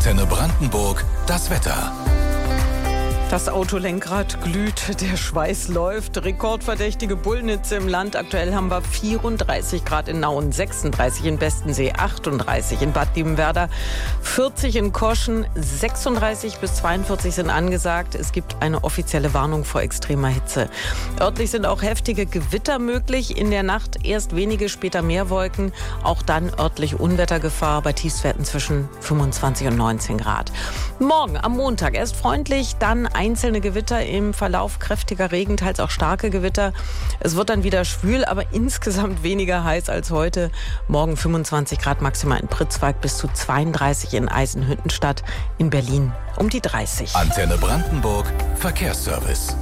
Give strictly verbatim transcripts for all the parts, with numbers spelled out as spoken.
Antenne Brandenburg, das Wetter. Das Autolenkrad glüht, der Schweiß läuft, rekordverdächtige Bullenhitze im Land. Aktuell haben wir vierunddreißig Grad in Nauen, sechsunddreißig in Bestensee, achtunddreißig in Bad Liebenwerda, vierzig in Koschen, sechsunddreißig bis zweiundvierzig sind angesagt. Es gibt eine offizielle Warnung vor extremer Hitze. Örtlich sind auch heftige Gewitter möglich. In der Nacht erst wenige, später mehr Wolken. Auch dann örtlich Unwettergefahr bei Tiefstwerten zwischen fünfundzwanzig und neunzehn Grad. Morgen am Montag erst freundlich, dann einzelne Gewitter, im Verlauf kräftiger Regen, teils auch starke Gewitter. Es wird dann wieder schwül, aber insgesamt weniger heiß als heute. Morgen fünfundzwanzig Grad maximal in Pritzwalk, bis zu zweiunddreißig in Eisenhüttenstadt, in Berlin um die dreißig. Antenne Brandenburg, Verkehrsservice.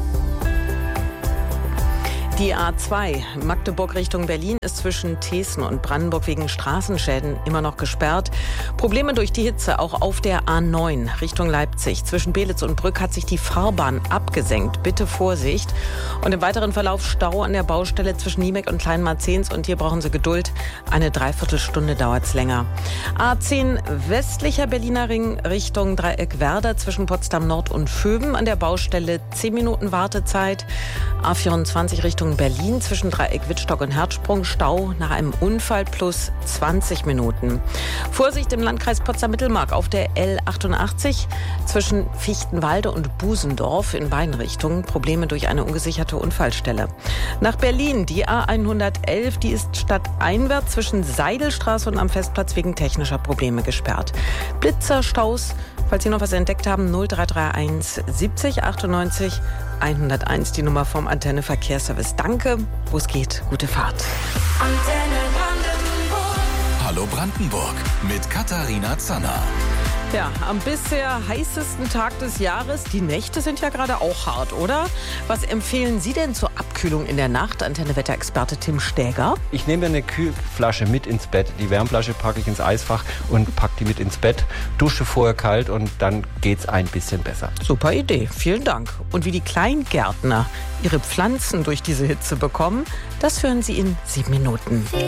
Die A zwei Magdeburg Richtung Berlin ist zwischen Thesen und Brandenburg wegen Straßenschäden immer noch gesperrt. Probleme durch die Hitze auch auf der A neun Richtung Leipzig. Zwischen Belitz und Brück hat sich die Fahrbahn abgesenkt. Bitte Vorsicht. Und im weiteren Verlauf Stau an der Baustelle zwischen Niemek und Kleinmarzens. Und hier brauchen Sie Geduld. Eine Dreiviertelstunde dauert es länger. A zehn westlicher Berliner Ring Richtung Dreieck-Werder zwischen Potsdam Nord und Vöben. An der Baustelle zehn Minuten Wartezeit. A vierundzwanzig Richtung Berlin zwischen Dreieck Wittstock und Herzsprung, Stau nach einem Unfall plus zwanzig Minuten. Vorsicht im Landkreis Potsdam-Mittelmark auf der L achtundachtzig zwischen Fichtenwalde und Busendorf in beiden Richtungen. Probleme durch eine ungesicherte Unfallstelle. Nach Berlin die A hundertelf, die ist stadteinwärts zwischen Seidelstraße und am Festplatz wegen technischer Probleme gesperrt. Blitzerstaus, falls Sie noch was entdeckt haben, null drei drei eins siebzig achtundneunzig hunderteins, die Nummer vom Antenne Verkehrsservice. Danke, wo es geht, gute Fahrt. Antenne Brandenburg. Hallo Brandenburg mit Katharina Zanner. Ja, am bisher heißesten Tag des Jahres. Die Nächte sind ja gerade auch hart, oder? Was empfehlen Sie denn zur Abkühlung in der Nacht? Antenne-Wetterexperte Tim Stäger. Ich nehme mir eine Kühlflasche mit ins Bett. Die Wärmflasche packe ich ins Eisfach und packe die mit ins Bett. Dusche vorher kalt und dann geht's ein bisschen besser. Super Idee, vielen Dank. Und wie die Kleingärtner ihre Pflanzen durch diese Hitze bekommen, das hören Sie in sieben Minuten.